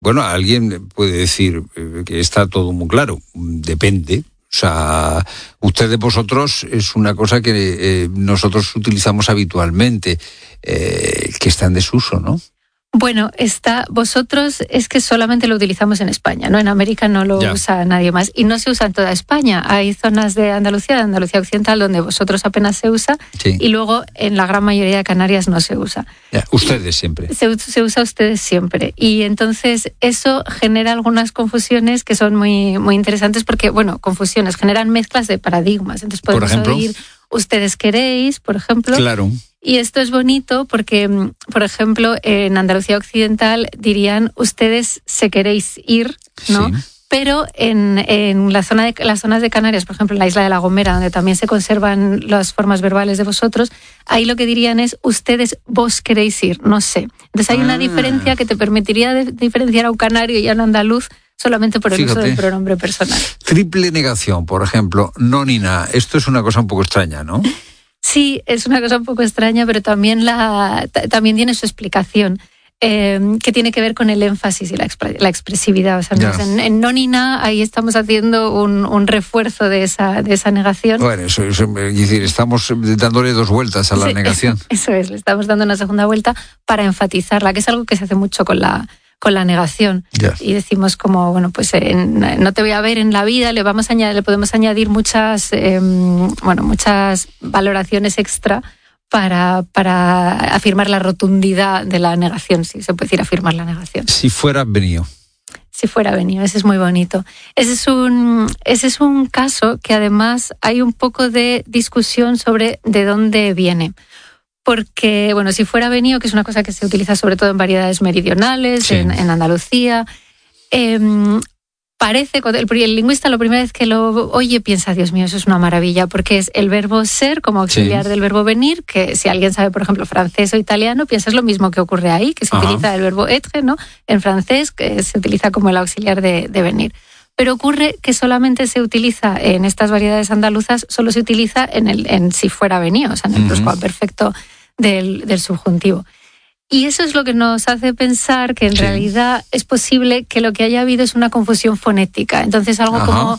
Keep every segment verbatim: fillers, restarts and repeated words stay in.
Bueno, alguien puede decir que está todo muy claro. Depende. O sea, ustedes, vosotros, es una cosa que eh, nosotros utilizamos habitualmente, eh, que está en desuso, ¿no? Bueno, está, vosotros es que solamente lo utilizamos en España, ¿no? En América no lo ya. usa nadie más. Y no se usa en toda España. Hay zonas de Andalucía, de Andalucía Occidental, donde vosotros apenas se usa. Sí. Y luego en la gran mayoría de Canarias no se usa. Ya, ustedes siempre. Se, se usa ustedes siempre. Y entonces eso genera algunas confusiones que son muy, muy interesantes porque, bueno, confusiones, generan mezclas de paradigmas. Entonces podemos ¿Por ejemplo? oír ustedes queréis, por ejemplo. Claro. Y esto es bonito porque, por ejemplo, en Andalucía Occidental dirían ustedes se queréis ir, ¿no? Sí. Pero en, en la zona de, las zonas de Canarias, por ejemplo, en la isla de La Gomera, donde también se conservan las formas verbales de vosotros, ahí lo que dirían es ustedes vos queréis ir, no sé. Entonces hay ah. una diferencia que te permitiría de, diferenciar a un canario y a un andaluz solamente por el Fíjate. uso del pronombre personal. Triple negación, por ejemplo, no ni nada. Esto es una cosa un poco extraña, ¿no? Sí, es una cosa un poco extraña, pero también, la, t- también tiene su explicación, eh, que tiene que ver con el énfasis y la, expre- la expresividad. O sea, yeah. en, en no ni na, ahí estamos haciendo un, un refuerzo de esa, de esa negación. Bueno, eso, eso es decir, estamos dándole dos vueltas a la sí, negación. Eso es, le estamos dando una segunda vuelta para enfatizarla, que es algo que se hace mucho con la... con la negación. Yeah. Y decimos como, bueno, pues en, no te voy a ver en la vida, le vamos a añadir, le podemos añadir muchas, eh, bueno, muchas valoraciones extra para, para afirmar la rotundidad de la negación, si se puede decir afirmar la negación. Si fuera venido. Si fuera venido, ese es muy bonito. Ese es un, ese es un caso que además hay un poco de discusión sobre de dónde viene. Porque, bueno, si fuera venido, que es una cosa que se utiliza sobre todo en variedades meridionales, sí. en, en Andalucía, eh, parece, el, el lingüista la primera vez que lo oye piensa, Dios mío, eso es una maravilla, porque es el verbo ser como auxiliar sí. del verbo venir, que si alguien sabe, por ejemplo, francés o italiano, piensas lo mismo que ocurre ahí, que se Ajá. utiliza el verbo être, ¿no? En francés, que se utiliza como el auxiliar de, de venir. Pero ocurre que solamente se utiliza en estas variedades andaluzas, solo se utiliza en el en si fuera venido, o sea, en el pluscuamperfecto del, del subjuntivo. Y eso es lo que nos hace pensar que en sí. realidad es posible que lo que haya habido es una confusión fonética. Entonces algo Ajá. como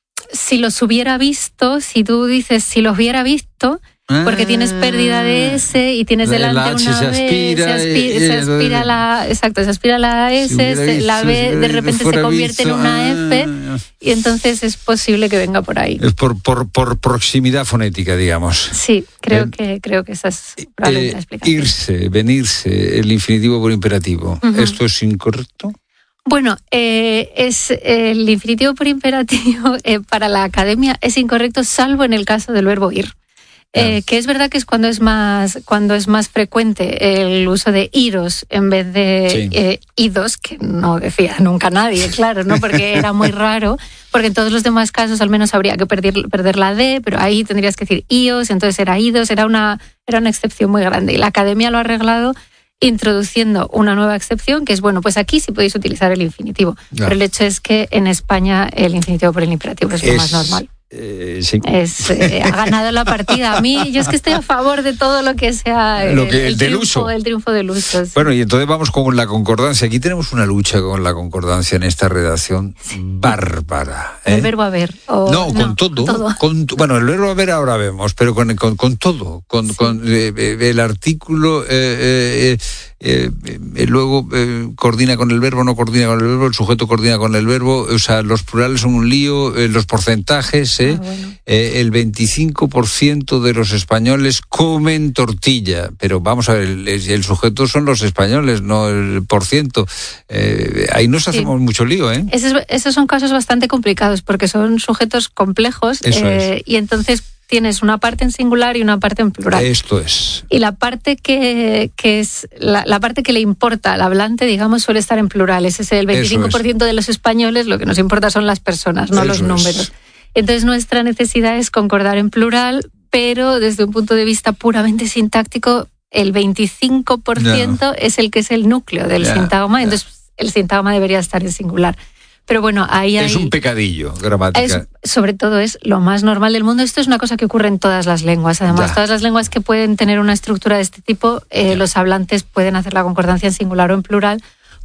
si los hubiera visto, si tú dices si los hubiera visto, porque tienes pérdida de S y tienes delante una se B, aspira, se aspira, se aspira la, exacto, se aspira la S, si visto, la B de repente se convierte visto, en una F ah, y entonces es posible que venga por ahí. Es por, por, por proximidad fonética, digamos. Sí, creo eh, que creo que esa es probablemente eh, la explicación. Irse, venirse, el infinitivo por imperativo. Uh-huh. ¿Esto es incorrecto? Bueno, eh, es el infinitivo por imperativo eh, para la academia es incorrecto, salvo en el caso del verbo ir. Eh, que es verdad que es cuando es más cuando es más frecuente el uso de iros en vez de sí. eh, idos, que no decía nunca nadie, claro, no, porque era muy raro, porque en todos los demás casos al menos habría que perder, perder la D, pero ahí tendrías que decir ios, entonces era idos, era una era una excepción muy grande y la academia lo ha arreglado introduciendo una nueva excepción que es, bueno, pues aquí sí podéis utilizar el infinitivo, no. pero el hecho es que en España el infinitivo por el imperativo es, es... lo más normal. Eh, sí. es, eh, ha ganado la partida. A mí, yo es que estoy a favor de todo lo que sea el, lo que, el, el, del triunfo, uso. el triunfo del uso. Sí. Bueno, y entonces vamos con la concordancia. Aquí tenemos una lucha con la concordancia en esta redacción sí. bárbara. ¿eh? El verbo haber. O, no, con no, todo. todo. Con, bueno, el verbo haber ahora vemos, pero con, con, con todo. Con, sí. con eh, el artículo. Eh, eh, Eh, eh, luego eh, coordina con el verbo, no coordina con el verbo, el sujeto coordina con el verbo, o sea, los plurales son un lío, eh, los porcentajes, eh, ah, bueno. eh, el veinticinco por ciento de los españoles comen tortilla, pero vamos a ver, el, el sujeto son los españoles, no el por ciento, eh, ahí nos hacemos sí. mucho lío, ¿eh? Esos, esos son casos bastante complicados porque son sujetos complejos Eso eh, es. y entonces tienes una parte en singular y una parte en plural. Esto es. Y la parte que, que es la, la parte que le importa al hablante, digamos, suele estar en plural. Ese es el veinticinco por ciento es. de los españoles, lo que nos importa son las personas, no Eso los números. Es. Entonces nuestra necesidad es concordar en plural, pero desde un punto de vista puramente sintáctico, el veinticinco por ciento no. es el que es el núcleo del yeah, sintagma, entonces yeah. el sintagma debería estar en singular. Pero bueno, ahí hay... Es un pecadillo gramatical. Es, sobre todo es lo más normal del mundo. Esto es una cosa que ocurre en todas las lenguas. Además, ya. todas las lenguas que pueden tener una estructura de este tipo, eh, los hablantes pueden hacer la concordancia en singular o en plural,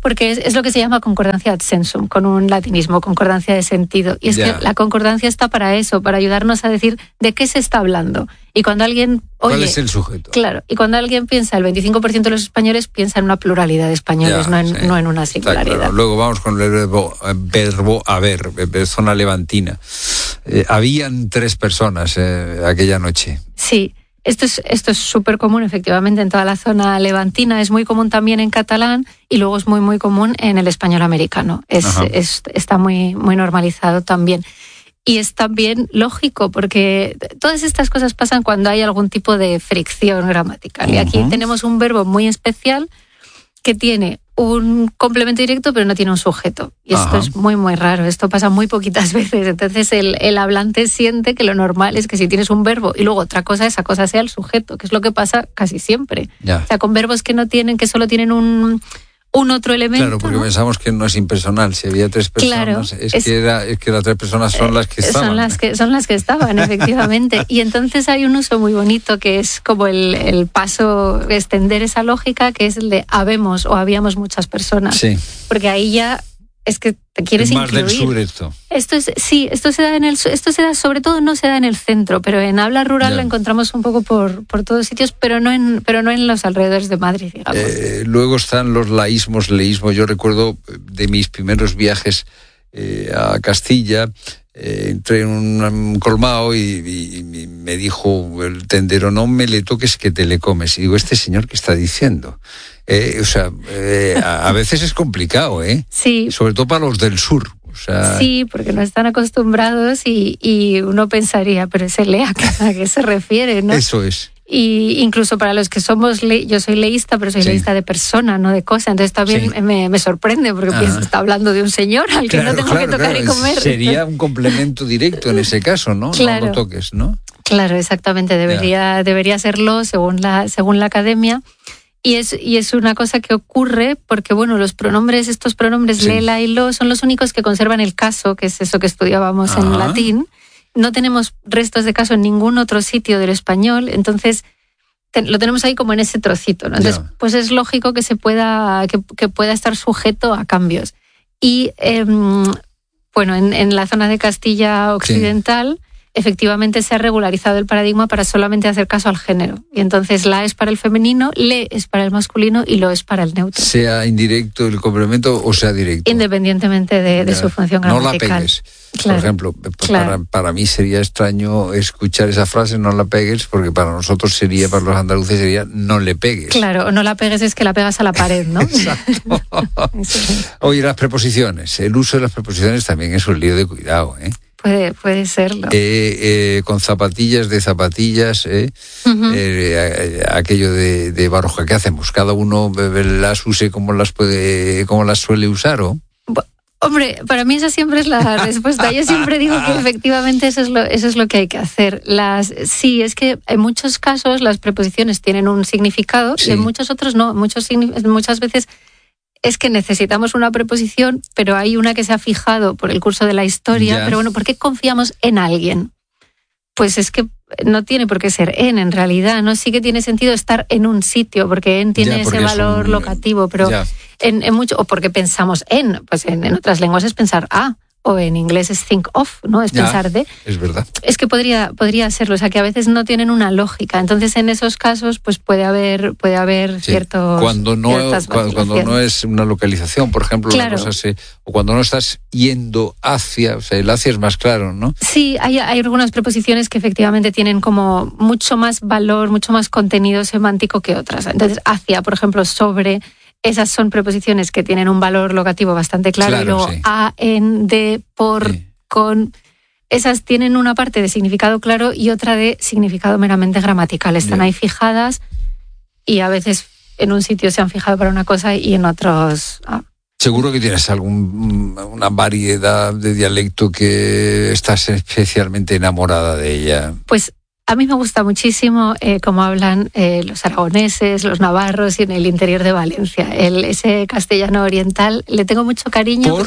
porque es, es lo que se llama concordancia ad sensum, con un latinismo, concordancia de sentido. Y es yeah. que la concordancia está para eso, para ayudarnos a decir de qué se está hablando. Y cuando alguien oye... ¿Cuál es el sujeto? Claro, y cuando alguien piensa, el veinticinco por ciento de los españoles piensa en una pluralidad de españoles, yeah, no, en, sí. no en una singularidad. Claro. Luego vamos con el verbo, verbo haber, zona levantina. Eh, habían tres personas eh, aquella noche. Sí. Esto es esto es súper común, efectivamente, en toda la zona levantina. Es muy común también en catalán y luego es muy, muy común en el español americano. Es, es, está muy, muy normalizado también. Y es también lógico, porque todas estas cosas pasan cuando hay algún tipo de fricción gramatical. Uh-huh. Y aquí tenemos un verbo muy especial que tiene un complemento directo pero no tiene un sujeto. Y esto Ajá. es muy, muy raro. Esto pasa muy poquitas veces. Entonces el, el hablante siente que lo normal es que si tienes un verbo y luego otra cosa, esa cosa sea el sujeto, que es lo que pasa casi siempre. Ya. O sea, con verbos que no tienen, que solo tienen un... un otro elemento. Claro, porque ¿no? pensamos que no es impersonal. Si había tres personas, claro, es, es, que era, es que las tres personas son las que estaban. Son las que, son las que estaban, efectivamente. Y entonces hay un uso muy bonito que es como el, el paso, extender esa lógica, que es el de habemos o habíamos muchas personas. Sí. Porque ahí ya es que te quieres es más incluir. Del sur esto. Esto es, sí, esto se da en el esto se da sobre todo no se da en el centro, pero en habla rural ya. Lo encontramos un poco por, por todos sitios, pero no en pero no en los alrededores de Madrid, digamos. Eh, luego están los laísmos, leísmos. Yo recuerdo de mis primeros viajes eh, a Castilla, eh, entré en un colmado y, y, y me dijo el tendero, no me le toques que te le comes. Y digo, ¿este señor qué está diciendo? Eh, o sea, eh, a, a veces es complicado, ¿eh? Sí. Sobre todo para los del sur. O sea... Sí, porque no están acostumbrados y, y uno pensaría, pero ese lea, ¿a qué se refiere, no? Eso es. Y incluso para los que somos, le- yo soy leísta, pero soy sí. leísta de persona, no de cosa. Entonces también sí. me, me sorprende porque pienso, está hablando de un señor al que claro, no tengo claro, que tocar claro. y comer. Sería un complemento directo en ese caso, ¿no? Claro. No lo toques, ¿no? Claro, exactamente. Debería, debería serlo según la, según la academia. Y es, y es una cosa que ocurre porque, bueno, los pronombres, estos pronombres sí. lela y lo, son los únicos que conservan el caso, que es eso que estudiábamos Ajá. en latín. No tenemos restos de caso en ningún otro sitio del español, entonces te, lo tenemos ahí como en ese trocito, ¿no? Entonces, yeah. pues es lógico que se pueda, que, que pueda estar sujeto a cambios. Y, eh, bueno, en, en la zona de Castilla Occidental... Sí. Efectivamente se ha regularizado el paradigma para solamente hacer caso al género. Y entonces la es para el femenino, le es para el masculino y lo es para el neutro. Sea indirecto el complemento o sea directo. Independientemente de, de su función gramatical. No la pegues. Claro, por ejemplo, claro. para, para mí sería extraño escuchar esa frase, no la pegues, porque para nosotros sería, para los andaluces sería no le pegues. Claro, o no la pegues es que la pegas a la pared, ¿no? Exacto. Oye, las preposiciones. El uso de las preposiciones también es un lío de cuidado, ¿eh? Puede, puede serlo. Eh, eh, con zapatillas de zapatillas, eh, uh-huh. eh, aquello de, de Baroja, ¿qué hacemos? ¿Cada uno las use como las puede, como las suele usar, o? Hombre, para mí esa siempre es la respuesta. Yo siempre digo que efectivamente eso es lo, eso es lo que hay que hacer. Las, sí, es que en muchos casos las preposiciones tienen un significado sí. y en muchos otros no. Muchos, muchas veces es que necesitamos una preposición, pero hay una que se ha fijado por el curso de la historia. Ya. Pero bueno, ¿por qué confiamos en alguien? Pues es que no tiene por qué ser en, en realidad, ¿no? Sí que tiene sentido estar en un sitio, porque en tiene ya, porque ese valor un... locativo, pero en, en mucho, o porque pensamos en, pues en, en otras lenguas es pensar a, o en inglés es think of, ¿no? Es ya, pensar de. Es verdad. Es que podría, podría serlo, o sea que a veces no tienen una lógica. Entonces en esos casos pues puede haber, puede haber sí. ciertos cuando no cuando, cuando no es una localización, por ejemplo, claro. la cosa se, o cuando no estás yendo hacia, o sea, el hacia es más claro, ¿no? Sí, hay, hay algunas preposiciones que efectivamente tienen como mucho más valor, mucho más contenido semántico que otras. Entonces hacia, por ejemplo, sobre. Esas son preposiciones que tienen un valor locativo bastante claro, claro y luego sí. a, en, de, por, sí. con. Esas tienen una parte de significado claro y otra de significado meramente gramatical. Están yeah. ahí fijadas y a veces en un sitio se han fijado para una cosa y en otros... Ah. Seguro que tienes algún, una variedad de dialecto que estás especialmente enamorada de ella. Pues... A mí me gusta muchísimo eh, cómo hablan eh, los aragoneses, los navarros y en el interior de Valencia. El, ese castellano oriental le tengo mucho cariño. ¿Por?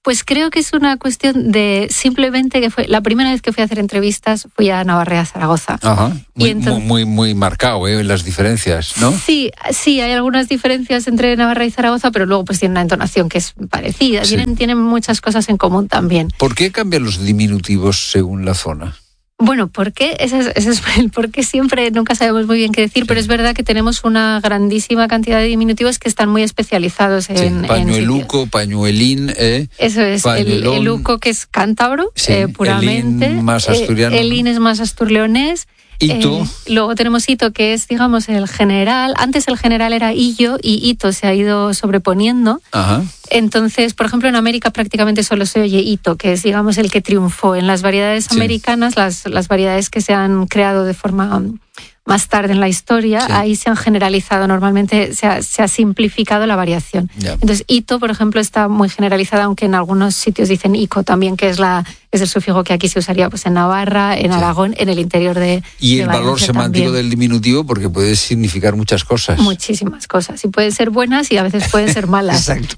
Pues creo que es una cuestión de simplemente que fue la primera vez que fui a hacer entrevistas, fui a Navarra y a Zaragoza. Ajá. Muy, y entonces, muy, muy marcado, ¿eh? Las diferencias, ¿no? Sí, sí, hay algunas diferencias entre Navarra y Zaragoza, pero luego pues tienen una entonación que es parecida. Sí. Tienen, tienen muchas cosas en común también. ¿Por qué cambian los diminutivos según la zona? Bueno, ¿por qué? Ese es, ese es el por qué siempre nunca sabemos muy bien qué decir, sí. Pero es verdad que tenemos una grandísima cantidad de diminutivos que están muy especializados en... Sí, pañueluco, en pañuelín... Eh, Eso es, el, el uco que es cántabro, sí, eh, puramente. El in más asturiano. Eh, el in es más asturleonés. Hito. Eh, luego tenemos Hito, que es, digamos, el general. Antes el general era Illo y Hito se ha ido sobreponiendo. Ajá. Entonces, por ejemplo, en América prácticamente solo se oye Hito, que es, digamos, el que triunfó. En las variedades sí. americanas, las, las variedades que se han creado de forma más tarde en la historia, sí. ahí se han generalizado. Normalmente se ha, se ha simplificado la variación. Yeah. Entonces, Hito, por ejemplo, está muy generalizada, aunque en algunos sitios dicen Ico también, que es la es el sufijo que aquí se usaría pues en Navarra, en sí. Aragón, en el interior de Y de el valor semántico también. Del diminutivo, porque puede significar muchas cosas. Muchísimas cosas. Y pueden ser buenas y a veces pueden ser malas. Exacto.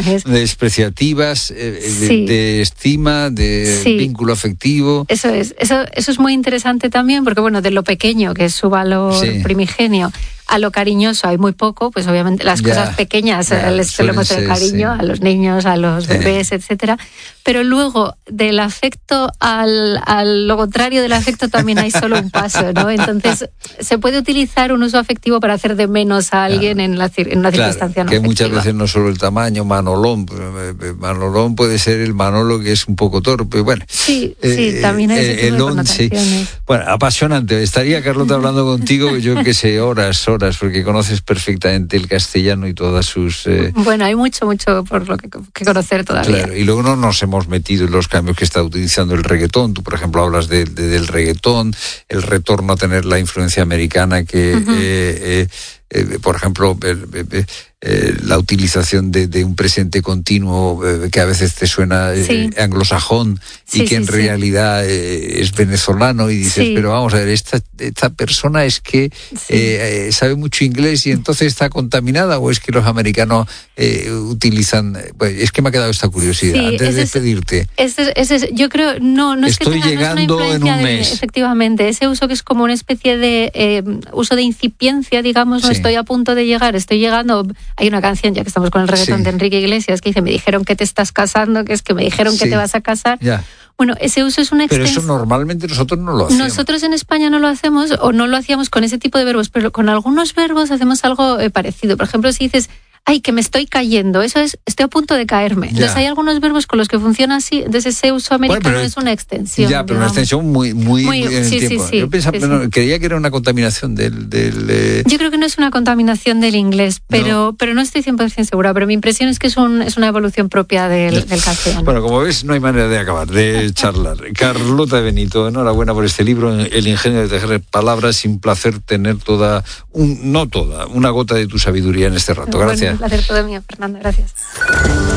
Despreciativas, eh, sí. de, de estima, de sí. vínculo afectivo. Eso es. Eso, eso es muy interesante también, porque bueno, de lo pequeño, que es su valor sí. primigenio, a lo cariñoso hay muy poco, pues obviamente las ya, cosas pequeñas ya, les solemos el cariño sí. a los niños, a los sí. bebés, etcétera. Pero luego del afecto al, al lo contrario del afecto también hay solo un paso, ¿no? Entonces se puede utilizar un uso afectivo para hacer de menos a alguien claro. en, la, en una claro, circunstancia no que afectiva. Muchas veces no solo el tamaño, Manolón, Manolón puede ser el Manolo que es un poco torpe, bueno. Sí, eh, sí, también hay ese eh, tipo de connotaciones. Bueno, apasionante. Estaría Carlota hablando contigo, yo que sé, horas, horas, porque conoces perfectamente el castellano y todas sus... Eh... Bueno, hay mucho, mucho por lo que, que conocer todavía. Claro, y luego no nos hemos metido en los cambios que está utilizando el reggaetón. Tú, por ejemplo, hablas de, de, del reggaetón, el retorno a tener la influencia americana que, uh-huh. eh, eh, eh, por ejemplo, eh, eh, eh, la utilización de, de un presente continuo eh, que a veces te suena eh, sí. anglosajón sí, y que sí, en sí. realidad eh, es venezolano y dices, sí. pero vamos a ver, esta, esta persona es que sí. eh, eh, sabe mucho inglés y entonces está contaminada, o es que los americanos eh, utilizan... Pues, es que me ha quedado esta curiosidad. Sí, antes de es, despedirte. Ese, ese, yo creo, no, no es Estoy que tenga, llegando no es una en un de, mes. Efectivamente, ese uso que es como una especie de eh, uso de incipiencia, digamos, no sí. estoy a punto de llegar, estoy llegando. Hay una canción, ya que estamos con el reggaetón sí. de Enrique Iglesias, que dice, me dijeron que te estás casando, que es que me dijeron sí. que te vas a casar. Ya. Bueno, ese uso es una extensión. Pero eso normalmente nosotros no lo hacemos. Nosotros en España no lo hacemos, o no lo hacíamos con ese tipo de verbos, pero con algunos verbos hacemos algo eh, parecido. Por ejemplo, si dices, ay, que me estoy cayendo, eso es, estoy a punto de caerme. Ya. Entonces hay algunos verbos con los que funciona así, entonces ese uso americano bueno, es una extensión. Ya, pero digamos. Una extensión muy, muy, muy en sí, el tiempo. Sí, sí, Yo pensaba, sí, bueno, sí. creía que era una contaminación del... del eh... Yo creo que no es una contaminación del inglés, pero no, pero no estoy cien por ciento segura, pero mi impresión es que es, un, es una evolución propia del, del castellano. Bueno, como ves, no hay manera de acabar, de charlar. Carlota Benito, enhorabuena por este libro, El ingenio de tejer palabras, sin placer tener toda, un, no toda, una gota de tu sabiduría en este rato. Gracias. Bueno, un placer todo mío, Fernando, gracias.